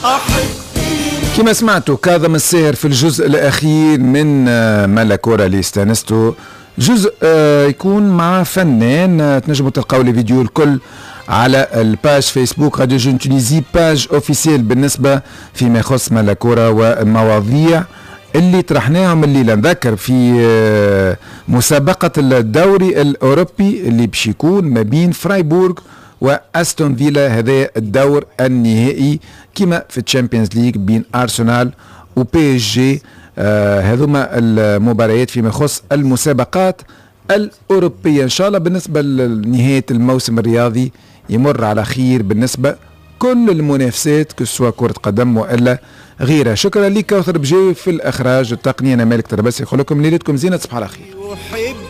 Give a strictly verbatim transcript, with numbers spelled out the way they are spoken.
كما سمعتوا كاظم الساهر في الجزء الأخير من مالا كورة اللي استانستوا، جزء يكون مع فنان. تنجموا تلقاو لي فيديو الكل على الباج فيسبوك راديو جون تونيزي، باج اوفيسيال بالنسبة فيما يخص مالا كورة والمواضيع اللي طرحناهم الليلة. نذكر في مسابقة الدوري الأوروبي اللي باش يكون ما بين فرايبورغ واستون فيلا، هذا الدور النهائي كما في الشامبيونز ليج بين ارسنال وبي اس جي. آه هذوما المباريات فيما يخص المسابقات الأوروبية. إن شاء الله بالنسبة لنهاية الموسم الرياضي يمر على خير بالنسبة كل المنافسات كسوا كرة قدم وإلا غيرها. شكرا لك كوثر بجاوي في الإخراج والتقنية. أنا مالك تربسي، يقول لكم ليلتكم زينة، تصبح على خير.